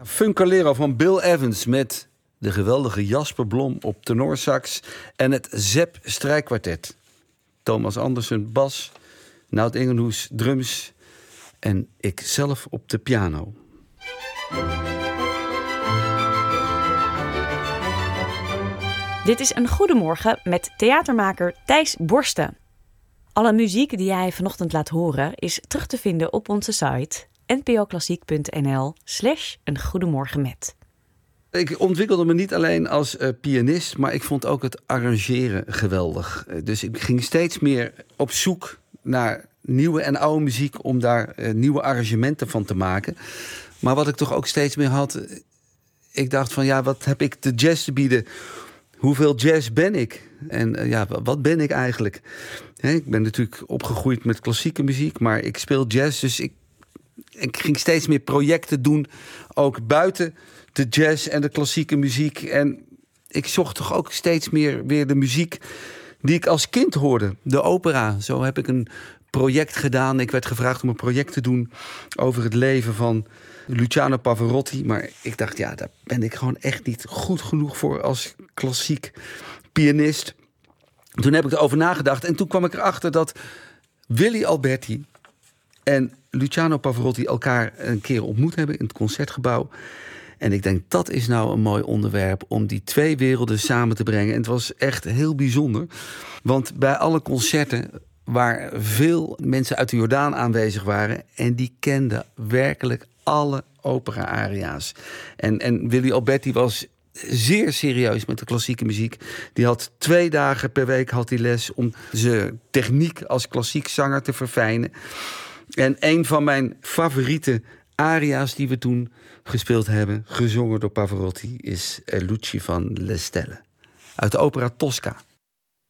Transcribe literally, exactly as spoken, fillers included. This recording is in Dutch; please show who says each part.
Speaker 1: Funkkalero van Bill Evans met de geweldige Jasper Blom op tenorsax en het Zep strijkkwartet. Thomas Andersen bas, Nout Ingenhoes drums en ik zelf op de piano.
Speaker 2: Dit is een Goedemorgen met theatermaker Thijs Borsten. Alle muziek die jij vanochtend laat horen is terug te vinden op onze site npoklassiek.nl slash een goedemorgen met.
Speaker 1: Ik ontwikkelde me niet alleen als uh, pianist, maar ik vond ook het arrangeren geweldig. Uh, dus ik ging steeds meer op zoek naar nieuwe en oude muziek om daar uh, nieuwe arrangementen van te maken. Maar wat ik toch ook steeds meer had, ik dacht van ja, wat heb ik de jazz te bieden? Hoeveel jazz ben ik? En uh, ja, wat ben ik eigenlijk? He, ik ben natuurlijk opgegroeid met klassieke muziek, maar ik speel jazz, dus ik, ik ging steeds meer projecten doen, ook buiten de jazz en de klassieke muziek. En ik zocht toch ook steeds meer weer de muziek die ik als kind hoorde. De opera. Zo heb ik een project gedaan. Ik werd gevraagd om een project te doen over het leven van Luciano Pavarotti. Maar ik dacht, ja, daar ben ik gewoon echt niet goed genoeg voor als klassiek pianist. Toen heb ik erover nagedacht en toen kwam ik erachter dat Willy Alberti en Luciano Pavarotti elkaar een keer ontmoet hebben in het Concertgebouw. En ik denk, dat is nou een mooi onderwerp om die twee werelden samen te brengen. En het was echt heel bijzonder. Want bij alle concerten waar veel mensen uit de Jordaan aanwezig waren, en die kenden werkelijk alle opera-aria's. En, en Willy Alberti was zeer serieus met de klassieke muziek. Die had twee dagen per week had hij les om zijn techniek als klassiek zanger te verfijnen. En een van mijn favoriete aria's die we toen gespeeld hebben, gezongen door Pavarotti, is Luci van Le Stelle uit de opera Tosca.